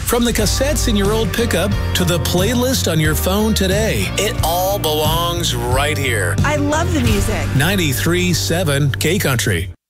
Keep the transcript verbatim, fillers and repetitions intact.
From the cassettes in your old pickup to the playlist on your phone today, it all belongs right here. I love the music. ninety-three point seven K Country.